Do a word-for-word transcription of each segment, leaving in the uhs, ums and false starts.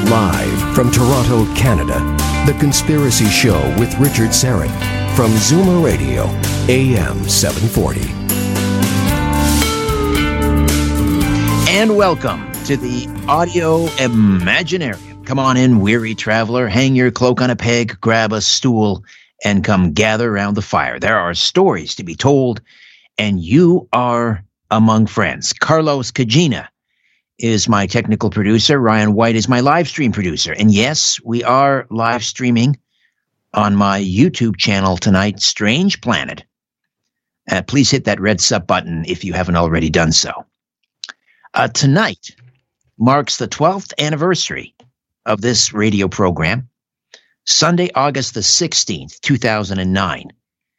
Live from Toronto, Canada, The Conspiracy Show with Richard Syrett from Zoomer Radio, A M seven forty. And welcome to the Audio Imaginarium. Come on in, weary traveler, hang your cloak on a peg, grab a stool, and come gather around the fire. There are stories to be told, and you are among friends. Carlos Cagina is my technical producer. Ryan White is my live stream producer. And yes, we are live streaming on my YouTube channel tonight, Strange Planet. Uh, please hit that red sub button if you haven't already done so. Uh, tonight marks the twelfth anniversary of this radio program. Sunday, August the sixteenth, two thousand nine.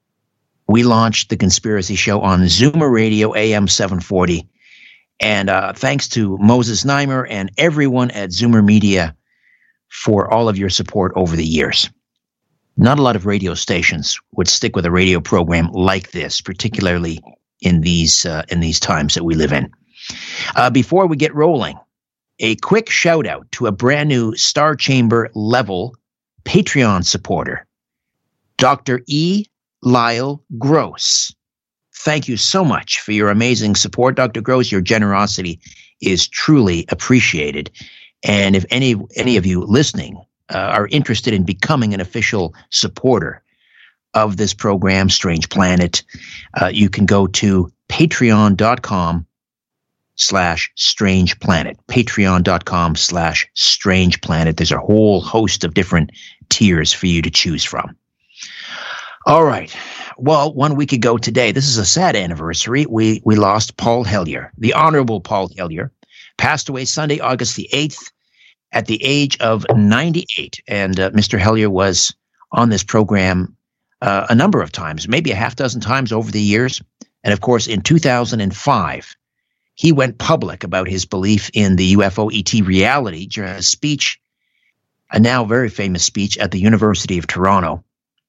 We launched The Conspiracy Show on Zoomer Radio, A M seven forty. And uh, thanks to Moses Neimer and everyone at Zoomer Media for all of your support over the years. Not a lot of radio stations would stick with a radio program like this, particularly in these uh, in these times that we live in. Uh, before we get rolling, a quick shout out to a brand new Star Chamber level Patreon supporter, Doctor E. Lyle Gross. Thank you so much for your amazing support, Doctor Gross. Your generosity is truly appreciated. And if any any of you listening uh, are interested in becoming an official supporter of this program, Strange Planet, uh, you can go to patreon.com slash strange planet. Patreon.com slash strange planet. There's a whole host of different tiers for you to choose from. All right. Well, one week ago today, this is a sad anniversary. We we lost Paul Hellyer. The Honorable Paul Hellyer passed away Sunday, August the eighth, at the age of ninety-eight. And uh, Mister Hellyer was on this program uh, a number of times, maybe a half dozen times over the years. And of course, in two thousand five, he went public about his belief in the U F O E T reality during a speech, a now very famous speech at the University of Toronto.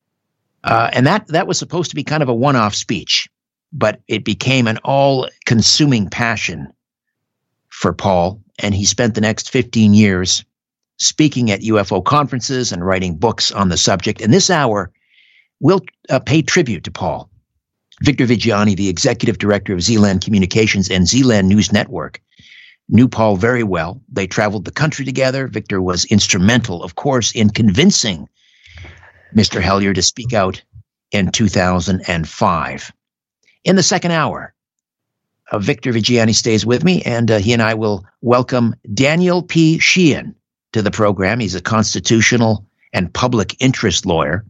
Uh, and that that was supposed to be kind of a one-off speech, but it became an all-consuming passion for Paul, and he spent the next fifteen years speaking at U F O conferences and writing books on the subject. And this hour, we'll uh, pay tribute to Paul. Victor Viggiani, the executive director of Z-Land Communications and Z-Land News Network, knew Paul very well. They traveled the country together. Victor was instrumental, of course, in convincing Mister Hellyer to speak out in two thousand five. In the second hour, uh, Victor Viggiani stays with me, and uh, he and I will welcome Daniel P. Sheehan to the program. He's a constitutional and public interest lawyer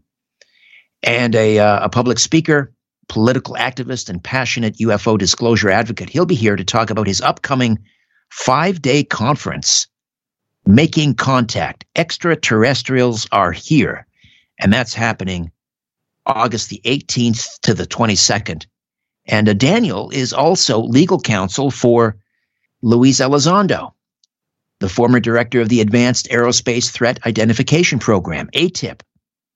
and a, uh, a public speaker, political activist, and passionate U F O disclosure advocate. He'll be here to talk about his upcoming five-day conference, Making Contact. Extraterrestrials Are Here. And that's happening August the eighteenth to the twenty-second. And uh, Daniel is also legal counsel for Luis Elizondo, the former director of the Advanced Aerospace Threat Identification Program, A T I P,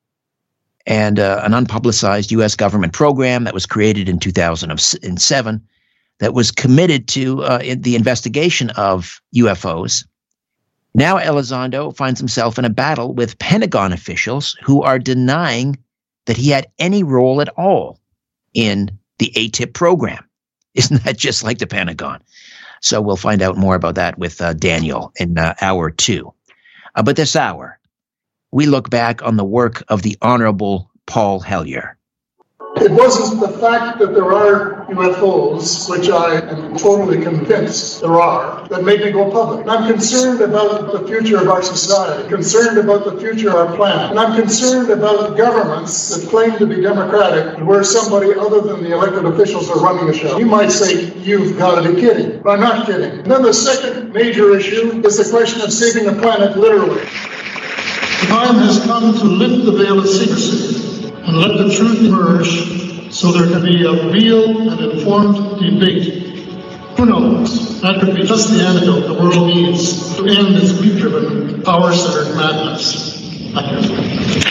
and uh, an unpublicized U S government program that was created in two thousand seven that was committed to uh, in the investigation of U F Os. Now Elizondo finds himself in a battle with Pentagon officials who are denying that he had any role at all in the A T I P program. Isn't that just like the Pentagon? So we'll find out more about that with uh, Daniel in uh, hour two. Uh, but this hour, we look back on the work of the Honorable Paul Hellyer. It wasn't the fact that there are U F Os, which I am totally convinced there are, that made me go public. And I'm concerned about the future of our society, concerned about the future of our planet, and I'm concerned about governments that claim to be democratic, where somebody other than the elected officials are running the show. You might say, you've got to be kidding, but I'm not kidding. And then the second major issue is the question of saving the planet literally. The time has come to lift the veil of secrecy and let the truth emerge so there can be a real and informed debate. Who knows? That could be just the antidote the world needs to end this greed-driven, power-centered madness. Thank you.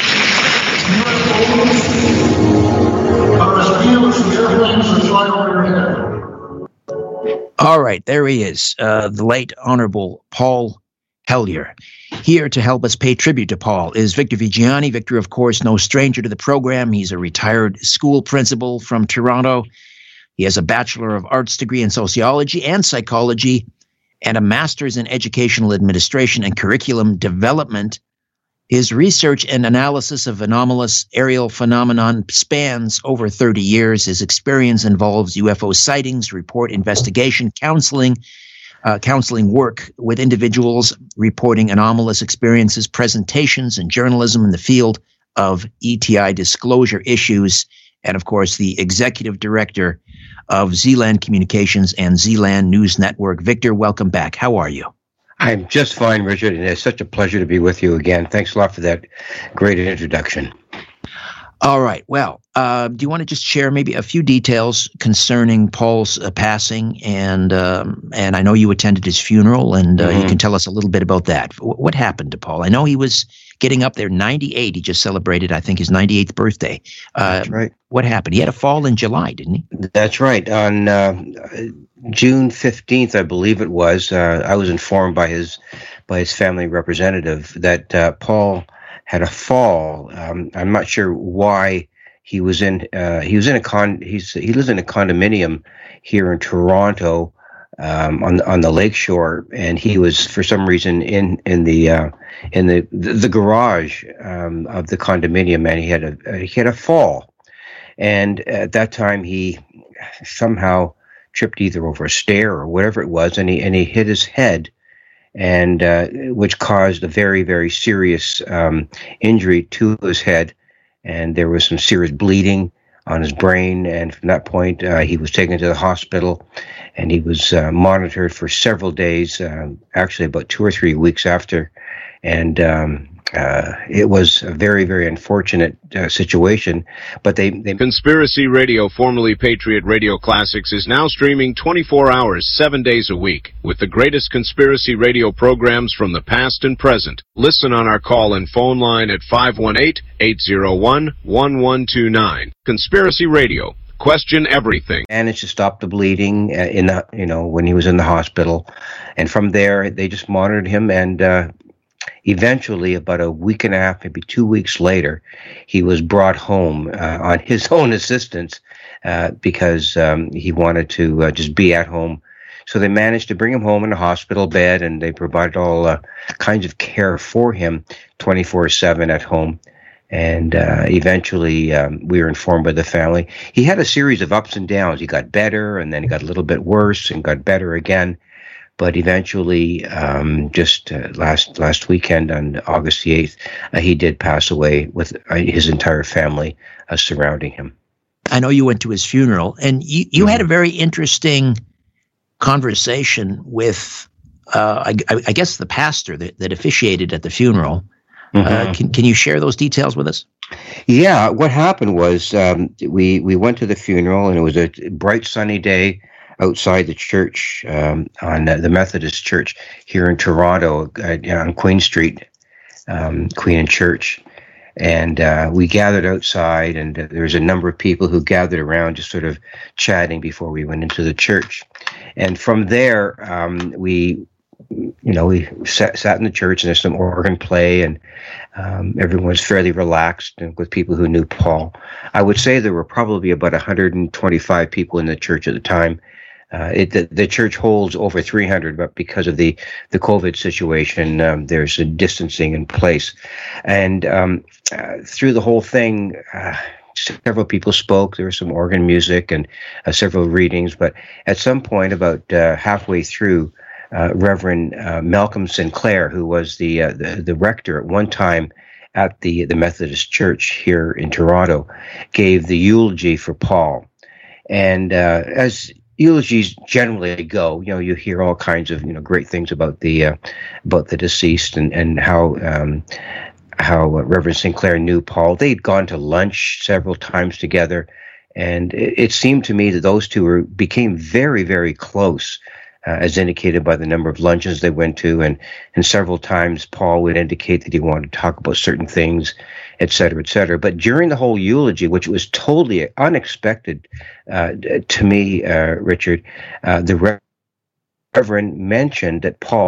Are as real as the airplanes that fly over your head. All right, there he is, uh, the late Honorable Paul Hellyer. Here to help us pay tribute to Paul is Victor Viggiani. Victor, of course, no stranger to the program. He's a retired school principal from Toronto. He has a Bachelor of Arts degree in sociology and psychology and a master's in educational administration and curriculum development. His research and analysis of anomalous aerial phenomenon spans over thirty years. His experience involves U F O sightings, report investigation, counseling, uh, counseling work with individuals reporting anomalous experiences, presentations, and journalism in the field of E T I disclosure issues, and of course, the executive director of Z-Land Communications and Z-Land News Network. Victor, welcome back. How are you? I'm just fine, Richard, and it's such a pleasure to be with you again. Thanks a lot for that great introduction. All right. Well, uh, do you want to just share maybe a few details concerning Paul's uh, passing? And um, and I know you attended his funeral, and uh, mm-hmm. you can tell us a little bit about that. W- what happened to Paul? I know he was getting up there, ninety-eight. He just celebrated, I think, his ninety-eighth birthday. Uh, That's right. What happened? He had a fall in July, didn't he? That's right. On uh, June fifteenth, I believe it was, uh, I was informed by his by his family representative that uh, Paul had a fall. Um, I'm not sure why he was in. Uh, he was in a con. He's he lives in a condominium here in Toronto, um, on on the lakeshore, and he was for some reason in in the uh, in the the, the garage um, of the condominium, and he had a he had a fall, and at that time he somehow tripped either over a stair or whatever it was, and he and he hit his head, and uh, which caused a very, very serious um, injury to his head, and there was some serious bleeding on his brain, and from that point, uh, he was taken to the hospital, and he was uh, monitored for several days, um, actually about two or three weeks after, and um, uh, it was a very, very unfortunate uh, situation, but they, they... Conspiracy Radio, formerly Patriot Radio Classics, is now streaming twenty-four hours, seven days a week, with the greatest conspiracy radio programs from the past and present. Listen on our call and phone line at five one eight, eight zero one, one one two nine. Conspiracy Radio. Question everything. Managed to stop the bleeding uh, in the, you know, when he was in the hospital, and from there they just monitored him, and uh, eventually, about a week and a half, maybe two weeks later, he was brought home uh, on his own assistance uh, because um, he wanted to uh, just be at home. So they managed to bring him home in a hospital bed, and they provided all uh, kinds of care for him twenty-four seven at home. And uh, eventually, um, we were informed by the family. He had a series of ups and downs. He got better, and then he got a little bit worse, and got better again. But eventually, um, just uh, last last weekend on August the eighth, uh, he did pass away with uh, his entire family uh, surrounding him. I know you went to his funeral, and you, you mm-hmm. had a very interesting conversation with, uh, I, I guess, the pastor that, that officiated at the funeral. Mm-hmm. Uh, can, can you share those details with us? Yeah, what happened was um, we, we went to the funeral, and it was a bright, sunny day outside the church, um, on uh, the Methodist Church here in Toronto, uh, on Queen Street, um, Queen and Church. And uh, we gathered outside, and uh, there was a number of people who gathered around just sort of chatting before we went into the church. And from there, um, we, you know, we sat, sat in the church, and there's some organ play, and um, everyone was fairly relaxed and with people who knew Paul. I would say there were probably about one hundred twenty-five people in the church at the time. Uh, it, the, the church holds over three hundred, but because of the, the COVID situation, um, there's a distancing in place. And um, uh, through the whole thing, uh, several people spoke. There was some organ music and uh, several readings. But at some point, about uh, halfway through, uh, Reverend uh, Malcolm Sinclair, who was the, uh, the the rector at one time at the, the Methodist Church here in Toronto, gave the eulogy for Paul. And uh, as eulogies generally go, you know, you hear all kinds of, you know, great things about the uh, about the deceased, and and how um, how uh, Reverend Sinclair knew Paul. They'd gone to lunch several times together, and it, it seemed to me that those two were became very, very close, uh, as indicated by the number of luncheons they went to, and and several times Paul would indicate that he wanted to talk about certain things, et cetera, et cetera. But during the whole eulogy, which was totally unexpected uh, to me, uh, Richard, uh, the Reverend mentioned that Paul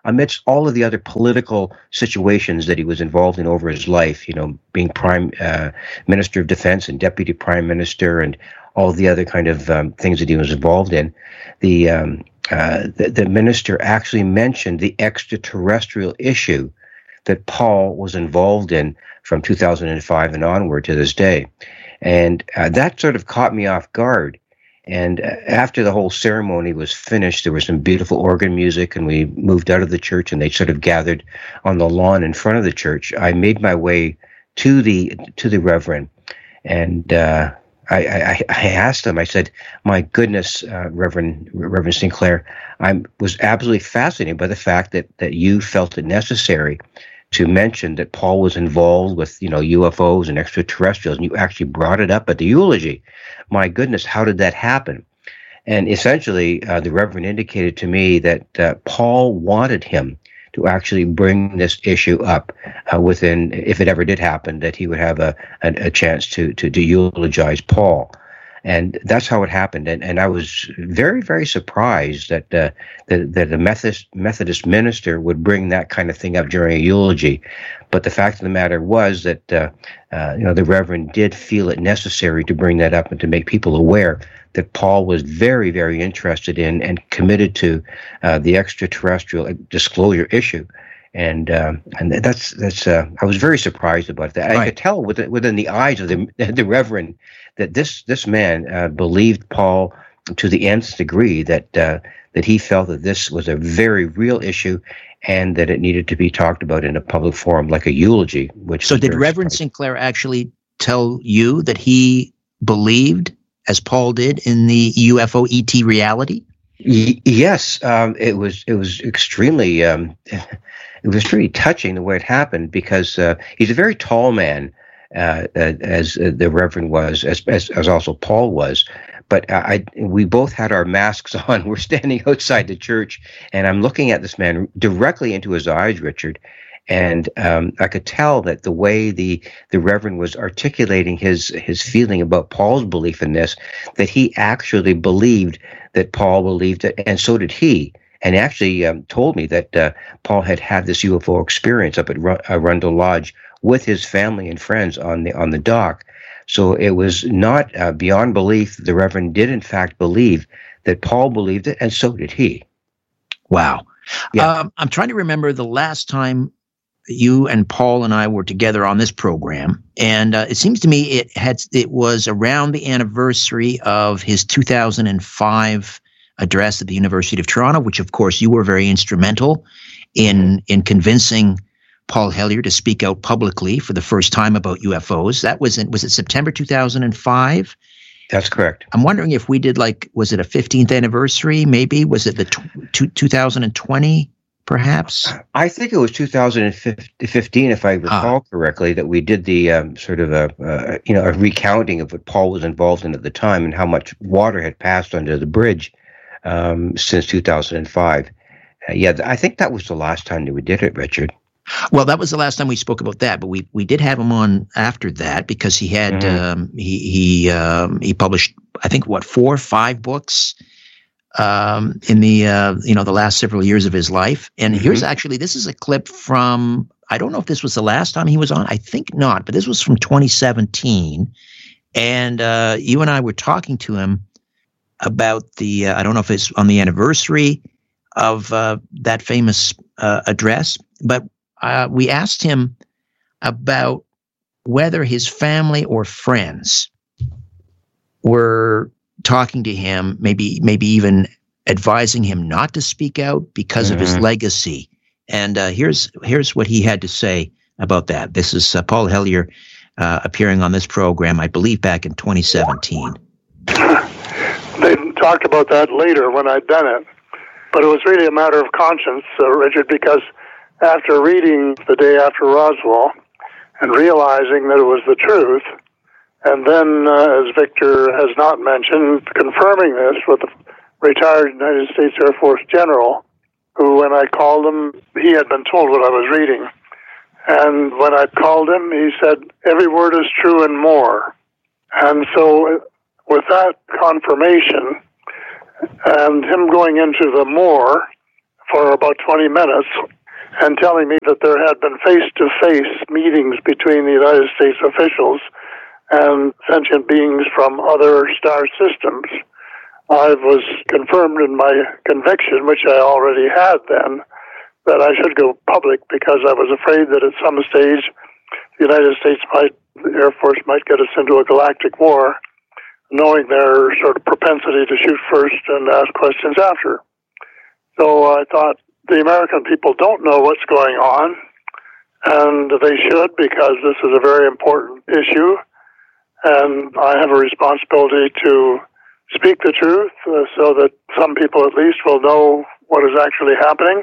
amidst all of the other political situations that he was involved in over his life, you know, being Prime uh, Minister of Defense and Deputy Prime Minister and all the other kind of um, things that he was involved in, the, um, uh, the the minister actually mentioned the extraterrestrial issue that Paul was involved in from two thousand five and onward to this day. And uh, that sort of caught me off guard. And uh, after the whole ceremony was finished, there was some beautiful organ music, and we moved out of the church, and they sort of gathered on the lawn in front of the church. I made my way to the to the Reverend, and uh, I, I, I asked him. I said, "My goodness, uh, Reverend Reverend Sinclair, I was absolutely fascinated by the fact that that you felt it necessary to mention that Paul was involved with, you know, U F Os and extraterrestrials, and you actually brought it up at the eulogy. My goodness, how did that happen?" And essentially, uh, the Reverend indicated to me that uh, Paul wanted him to actually bring this issue up uh, within, if it ever did happen, that he would have a a, a chance to, to to eulogize Paul. And that's how it happened. And and I was very, very surprised that uh, that, that a Methodist, Methodist minister would bring that kind of thing up during a eulogy. But the fact of the matter was that uh, uh, you know, the Reverend did feel it necessary to bring that up and to make people aware that Paul was very, very interested in and committed to uh, the extraterrestrial disclosure issue. And um, and that's that's uh, I was very surprised about that. Right. I could tell within, within the eyes of the the Reverend that this this man uh, believed Paul to the nth degree, that uh, that he felt that this was a very real issue and that it needed to be talked about in a public forum like a eulogy. Which so did Reverend surprising. Sinclair actually tell you that he believed, as Paul did, in the U F O E T reality? Y- yes, um, it was it was extremely. Um, It was pretty touching the way it happened, because uh, he's a very tall man, uh, as uh, the Reverend was, as, as as also Paul was. But I, we both had our masks on. We're standing outside the church, and I'm looking at this man directly into his eyes, Richard, and um, I could tell that the way the the Reverend was articulating his his feeling about Paul's belief in this, that he actually believed that Paul believed it, and so did he. And actually um, told me that uh, Paul had had this U F O experience up at R- uh, Rundle Lodge with his family and friends on the on the dock. So it was not uh, beyond belief. The Reverend did, in fact, believe that Paul believed it, and so did he. Wow. Yeah. Um, I'm trying to remember the last time you and Paul and I were together on this program, and uh, it seems to me it had it was around the anniversary of his two thousand five address at the University of Toronto, which of course you were very instrumental in in convincing Paul Hellyer to speak out publicly for the first time about U F Os. That was in, was it September two thousand five? That's correct. I'm wondering if we did, like, was it a fifteenth anniversary? Maybe was it the tw- two thousand twenty? Perhaps? I think it was two thousand fifteen, if I recall ah. correctly, that we did the um, sort of a uh, you know a recounting of what Paul was involved in at the time and how much water had passed under the bridge um, since two thousand five. Uh, yeah, I think that was the last time that we did it, Richard. Well, that was the last time we spoke about that, but we, we did have him on after that because he had mm-hmm. um, he he um, he published, I think, what, four or five books um, in the uh, you know the last several years of his life. And mm-hmm. here's actually this is a clip from, I don't know if this was the last time he was on. I think not, but this was from twenty seventeen, and uh, you and I were talking to him about the uh, I don't know if it's on the anniversary of uh, that famous uh, address, but uh, we asked him about whether his family or friends were talking to him, maybe maybe even advising him not to speak out because mm-hmm. of his legacy. And uh, here's here's what he had to say about that. This is uh, Paul Hellyer uh, appearing on this program, I believe, back in twenty seventeen. They talked about that later when I'd done it. But it was really a matter of conscience, uh, Richard, because after reading The Day After Roswell and realizing that it was the truth, and then, uh, as Victor has not mentioned, confirming this with a retired United States Air Force general, who, when I called him, he had been told what I was reading. And when I called him, he said, every word is true and more. And so with that confirmation, and him going into the more for about twenty minutes and telling me that there had been face-to-face meetings between the United States officials and sentient beings from other star systems. I was confirmed in my conviction, which I already had then, that I should go public because I was afraid that at some stage the United States might, the Air Force might get us into a galactic war, knowing their sort of propensity to shoot first and ask questions after. So I thought, the American people don't know what's going on, and they should, because this is a very important issue, and I have a responsibility to speak the truth uh, so that some people at least will know what is actually happening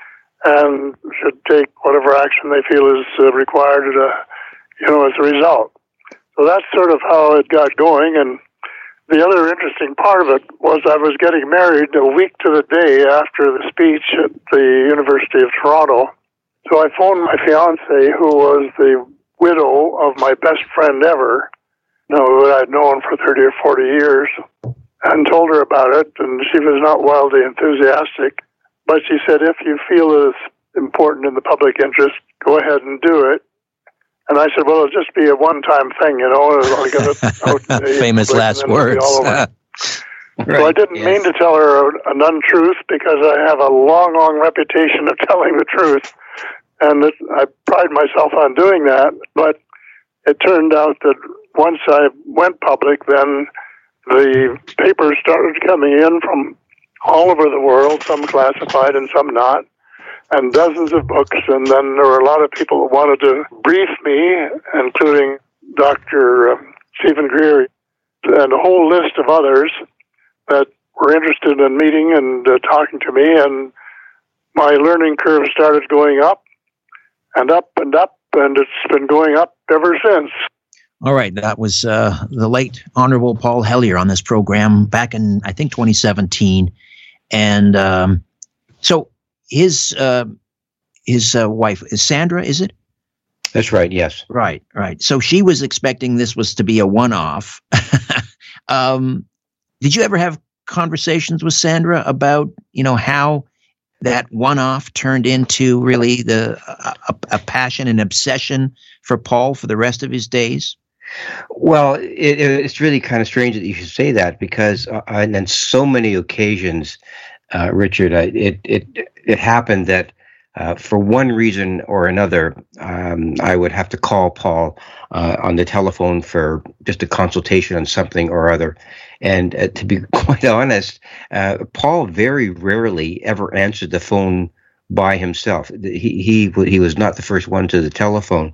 and should take whatever action they feel is uh, required uh, you know, as a result. So that's sort of how it got going, and the other interesting part of it was I was getting married a week to the day after the speech at the University of Toronto. So I phoned my fiancée, who was the widow of my best friend ever, you know, who I'd known for thirty or forty years, and told her about it, and she was not wildly enthusiastic. But she said, if you feel it is important in the public interest, go ahead and do it. And I said, well, it'll just be a one-time thing, you know. I'll get it out Famous last words. Right, so I didn't yes. mean to tell her an untruth because I have a long, long reputation of telling the truth. And it, I pride myself on doing that. But it turned out that once I went public, then the papers started coming in from all over the world, some classified and some not, and dozens of books, and then there were a lot of people that wanted to brief me, including Doctor Stephen Greer and a whole list of others that were interested in meeting and uh, talking to me, and my learning curve started going up and up and up, and it's been going up ever since. All right, that was uh, the late Honorable Paul Hellyer on this program back in, I think, twenty seventeen, and um, so his uh, his uh, wife is Sandra, is it? That's right. Yes. Right. Right. So she was expecting this was to be a one-off. um, did you ever have conversations with Sandra about, you know, how that one-off turned into really the a, a passion and obsession for Paul for the rest of his days? Well, it, it's really kind of strange that you should say that because uh, and on so many occasions, uh, Richard, uh, it it it happened that uh, for one reason or another, um, I would have to call Paul uh, on the telephone for just a consultation on something or other. And uh, to be quite honest, uh, Paul very rarely ever answered the phone by himself. He he he was not the first one to the telephone.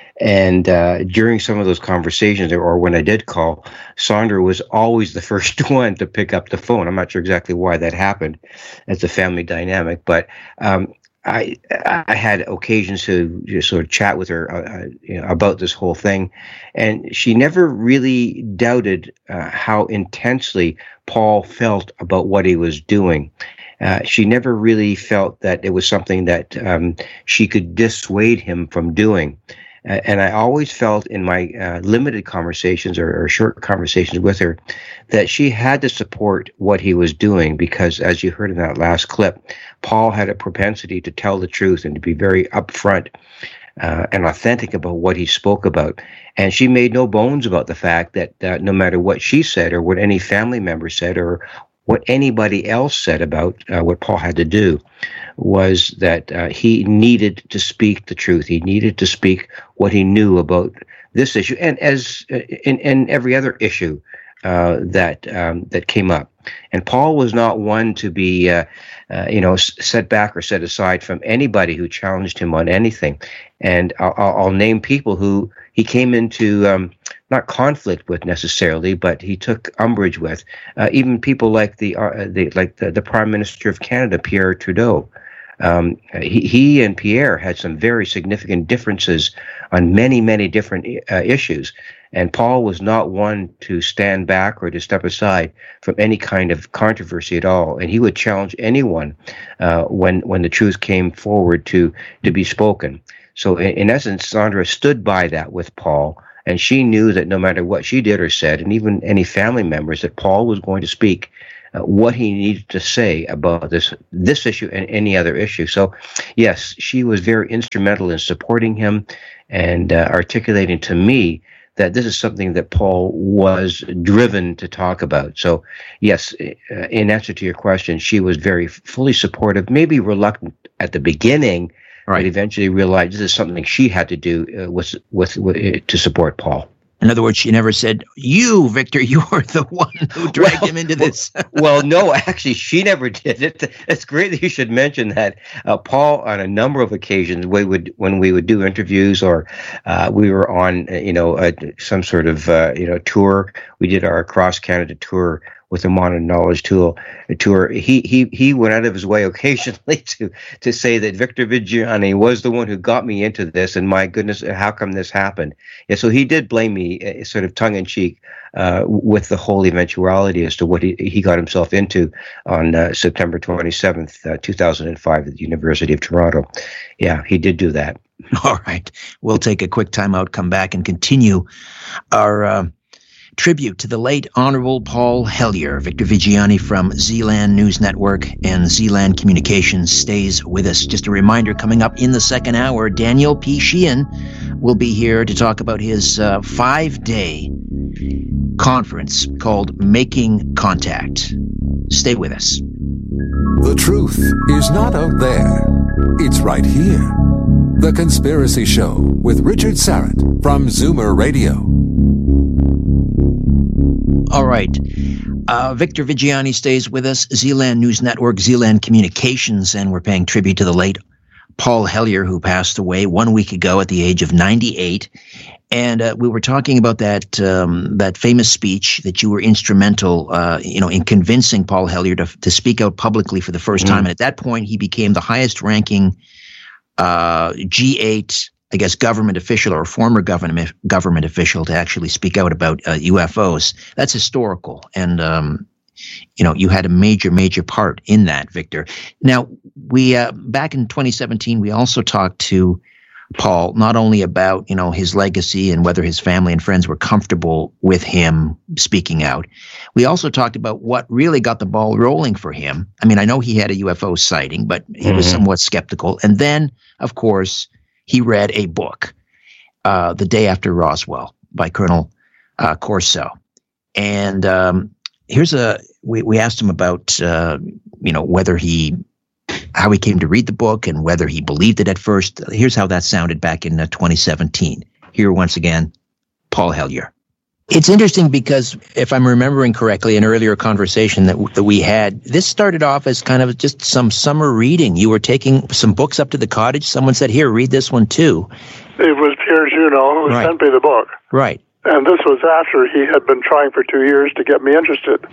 And uh, during some of those conversations, or when I did call, Sandra was always the first one to pick up the phone. I'm not sure exactly why that happened. It's a family dynamic, but um, I I had occasions to just sort of chat with her uh, you know, about this whole thing, and she never really doubted uh, how intensely Paul felt about what he was doing. Uh, she never really felt that it was something that um, she could dissuade him from doing. Uh, and I always felt in my uh, limited conversations or, or short conversations with her that she had to support what he was doing because, as you heard in that last clip, Paul had a propensity to tell the truth and to be very upfront uh, and authentic about what he spoke about. And she made no bones about the fact that uh, no matter what she said or what any family member said or what anybody else said about uh, what Paul had to do, was that uh, he needed to speak the truth. He needed to speak what he knew about this issue, and as uh, in, in every other issue uh, that um, that came up. And Paul was not one to be, uh, uh, you know, set back or set aside from anybody who challenged him on anything. And I'll, I'll name people who he came into um, not conflict with necessarily, but he took umbrage with. Uh, even people like the, uh, the like the, the Prime Minister of Canada, Pierre Trudeau. Um, he, he and Pierre had some very significant differences on many, many different uh, issues. And Paul was not one to stand back or to step aside from any kind of controversy at all. And he would challenge anyone uh, when when the truth came forward to to be spoken. So in, in essence, Sandra stood by that with Paul. And she knew that no matter what she did or said, and even any family members, that Paul was going to speak uh, what he needed to say about this this issue and any other issue. So, yes, she was very instrumental in supporting him and uh, articulating to me that this is something that Paul was driven to talk about. So, yes, uh, in answer to your question, she was very fully supportive, maybe reluctant at the beginning, right, but eventually realized this is something she had to do uh, with, with, with uh, to support Paul. In other words, she never said, you, Victor, you're the one who dragged well, him into this. Well, no, actually, she never did it. It's great that you should mention that. Uh, Paul, on a number of occasions, we would when we would do interviews or uh, we were on, uh, you know, uh, some sort of, uh, you know, tour. We did our Across Canada tour with the Modern Knowledge Tool tour. He he he went out of his way occasionally to to say that Victor Viggiani was the one who got me into this, and my goodness, how come this happened? Yeah, so he did blame me, uh, sort of tongue in cheek, uh, with the whole eventuality as to what he he got himself into on uh, September twenty-seventh, uh, two thousand five, at the University of Toronto. Yeah, he did do that. All right, we'll take a quick time out, come back, and continue our Uh, tribute to the late Honorable Paul Hellyer. Victor Viggiani from Zealand News Network and Zealand Communications stays with us. Just a reminder, coming up in the second hour, Daniel P. Sheehan will be here to talk about his uh, five-day conference called Making Contact. Stay with us. The truth is not out there. It's right here. The Conspiracy Show with Richard Syrett from Zoomer Radio. All right. Uh, Victor Viggiani stays with us, Zealand News Network, Zealand Communications, and we're paying tribute to the late Paul Hellyer, who passed away one week ago at the age of ninety-eight. And uh, we were talking about that um, that famous speech that you were instrumental, uh, you know, in convincing Paul Hellyer to, to speak out publicly for the first mm-hmm. time. And at that point, he became the highest-ranking uh, G eight, I guess, government official or former government government official to actually speak out about uh, U F Os. That's historical. And, um, you know, you had a major, major part in that, Victor. Now, we uh, back in twenty seventeen, we also talked to Paul not only about, you know, his legacy and whether his family and friends were comfortable with him speaking out. We also talked about what really got the ball rolling for him. I mean, I know he had a U F O sighting, but he mm-hmm. was somewhat skeptical. And then, of course, he read a book, uh, The Day After Roswell by Colonel uh, Corso. And um, here's a, we, we asked him about, uh, you know, whether he, how he came to read the book and whether he believed it at first. Here's how that sounded back in uh, twenty seventeen. Here once again, Paul Hellyer. It's interesting because if I'm remembering correctly, an earlier conversation that, that we had, this started off as kind of just some summer reading. You were taking some books up to the cottage. Someone said, here, read this one too. It was Pierre Junot who right. sent me the book. Right. And this was after he had been trying for two years to get me interested.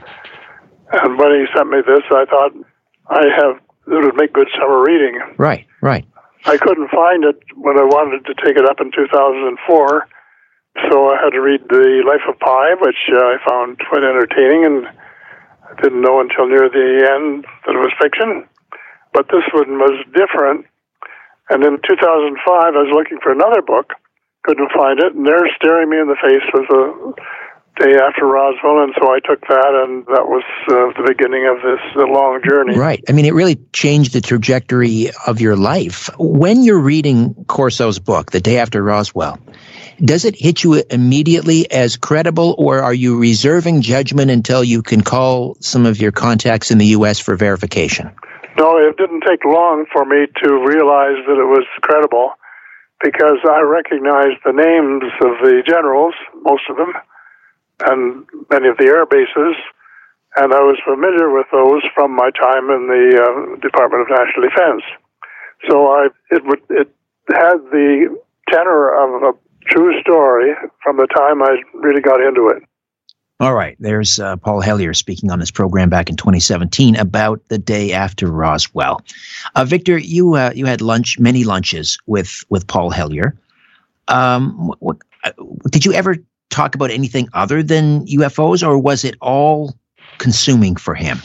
And when he sent me this, I thought, I have, it would make good summer reading. Right, right. I couldn't find it when I wanted to take it up in two thousand four. So I had to read The Life of Pi, which uh, I found quite entertaining, and I didn't know until near the end that it was fiction. But this one was different. And in two thousand five, I was looking for another book, couldn't find it, and there staring me in the face was a Day After Roswell, and so I took that, and that was uh, the beginning of this uh, long journey. Right. I mean, it really changed the trajectory of your life. When you're reading Corso's book, The Day After Roswell, does it hit you immediately as credible, or are you reserving judgment until you can call some of your contacts in the U S for verification? No, it didn't take long for me to realize that it was credible, because I recognized the names of the generals, most of them, and many of the air bases, and I was familiar with those from my time in the uh, Department of National Defense. So I it would it had the tenor of a true story from the time I really got into it. All right, there's uh, Paul Hellyer speaking on this program back in twenty seventeen about The Day After Roswell. Uh, Victor, you uh, you had lunch, many lunches with with Paul Hellyer. Um, what, what, uh, did you ever talk about anything other than U F Os, or was it all consuming for him?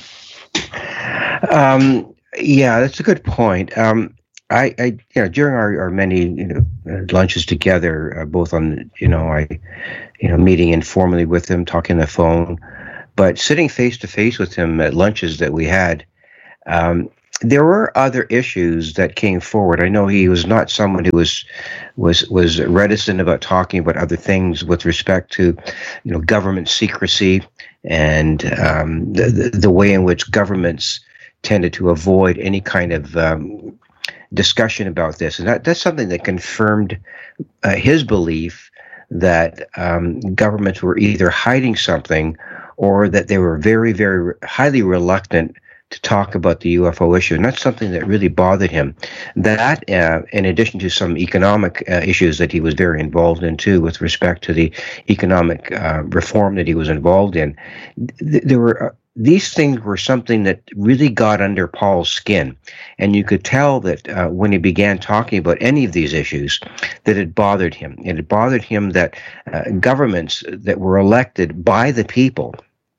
Um, yeah, that's a good point. Um, I, I, you know, during our, our many, you know, uh, lunches together, uh, both on, you know, I, you know, meeting informally with him, talking on the phone, But sitting face to face with him at lunches that we had, um, there were other issues that came forward. I know he was not someone who was was was reticent about talking about other things with respect to, you know, government secrecy and um, the, the the way in which governments tended to avoid any kind of um, discussion about this, and that, that's something that confirmed uh, his belief that um, governments were either hiding something or that they were very, very highly reluctant to talk about the U F O issue. And that's something that really bothered him. That, uh, in addition to some economic uh, issues that he was very involved in, too, with respect to the economic uh, reform that he was involved in, th- there were... Uh, These things were something that really got under Paul's skin. And you could tell that uh, when he began talking about any of these issues, that it bothered him. It had bothered him that uh, governments that were elected by the people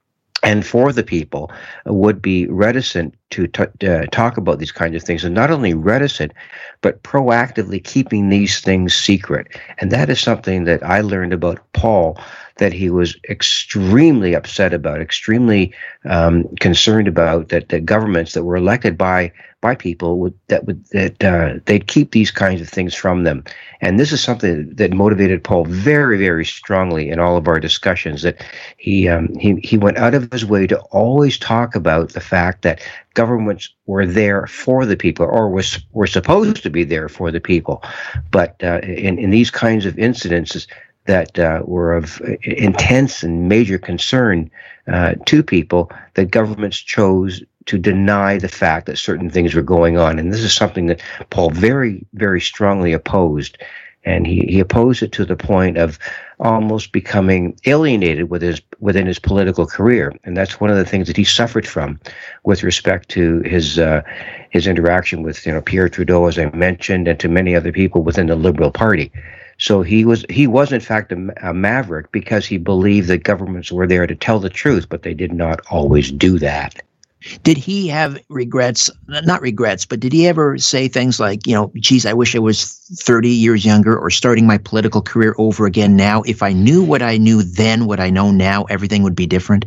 and for the people would be reticent to t- uh, talk about these kinds of things, and not only reticent, but proactively keeping these things secret. And that is something that I learned about Paul, that he was extremely upset about, extremely um, concerned about, that, that governments that were elected by by people would that would that uh, they'd keep these kinds of things from them. And this is something that motivated Paul very, very strongly in all of our discussions. That he um, he he went out of his way to always talk about the fact that governments were there for the people, or was were supposed to be there for the people, but uh, in in these kinds of incidences that uh, were of intense and major concern uh, to people, that governments chose to deny the fact that certain things were going on. And this is something that Paul very, very strongly opposed. And he, he opposed it to the point of almost becoming alienated with his, within his political career. And that's one of the things that he suffered from with respect to his uh, his interaction with, you know, Pierre Trudeau, as I mentioned, and to many other people within the Liberal Party. So he was he was in fact a, a maverick, because he believed that governments were there to tell the truth, but they did not always do that. Did he have regrets? Not regrets, but did he ever say things like, you know, geez, I wish I was thirty years younger, or starting my political career over again now? If I knew what I knew then, what I know now, everything would be different?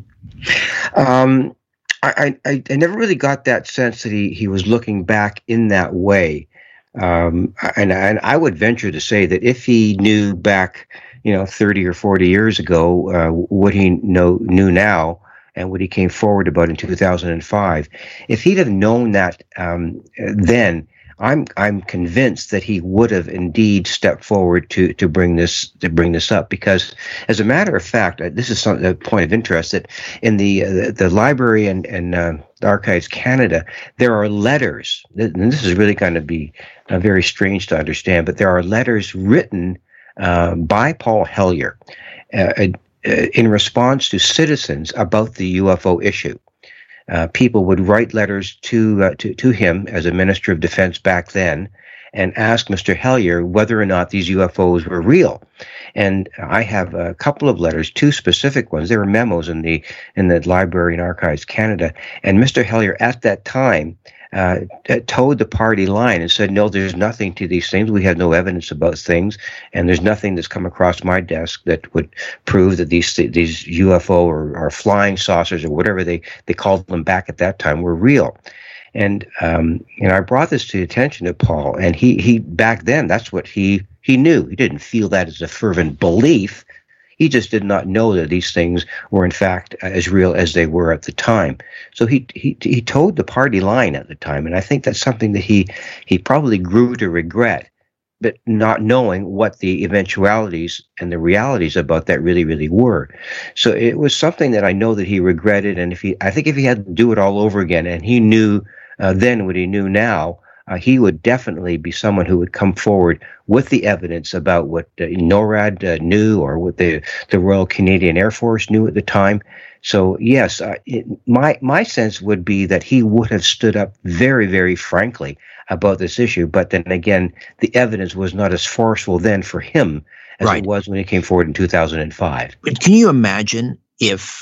Um, I, I, I never really got that sense that he, he was looking back in that way. Um, and, and I would venture to say that if he knew back, you know, thirty or forty years ago, uh, what he know, knew now, and what he came forward about in two thousand five, if he'd have known that um, then, I'm I'm convinced that he would have indeed stepped forward to to bring this to bring this up. Because, as a matter of fact, this is some, a point of interest, that in the uh, the, the library and and uh, Archives Canada, there are letters, and this is really going to be uh, very strange to understand, but there are letters written uh, by Paul Hellyer uh, uh, in response to citizens about the U F O issue. Uh, people would write letters to, uh, to to him as a Minister of Defense back then, and ask Mister Hellyer whether or not these U F Os were real. And I have a couple of letters, two specific ones. There were memos in the in the Library and Archives Canada, and Mister Hellyer at that time uh, towed the party line and said, "No, there's nothing to these things. We have no evidence about things, and there's nothing that's come across my desk that would prove that these these U F O or, or flying saucers or whatever they they called them back at that time were real." And um, you know, I brought this to the attention of Paul, and he he back then, that's what he he knew. He didn't feel that as a fervent belief. He just did not know that these things were in fact as real as they were at the time. So he he he towed the party line at the time, and I think that's something that he he probably grew to regret, but not knowing what the eventualities and the realities about that really, really were. So it was something that I know that he regretted, and if he, I think if he had to do it all over again, and he knew uh, then what he knew now, uh, he would definitely be someone who would come forward with the evidence about what uh, NORAD uh, knew, or what the, the Royal Canadian Air Force knew at the time. So yes, uh, it, my my sense would be that he would have stood up very, very frankly about this issue. But then again, the evidence was not as forceful then for him as right. it was when he came forward in two thousand five. But can you imagine if,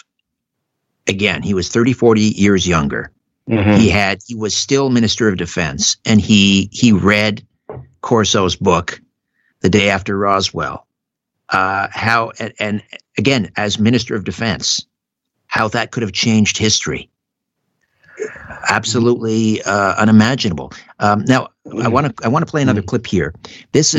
again, he was thirty, forty years younger, mm-hmm. he had he was still Minister of Defense, and he he read Corso's book the day after Roswell. Uh, how and, and again, as Minister of Defense, how that could have changed history. Absolutely uh, unimaginable. Um, now, I want to I want to play another clip here. This is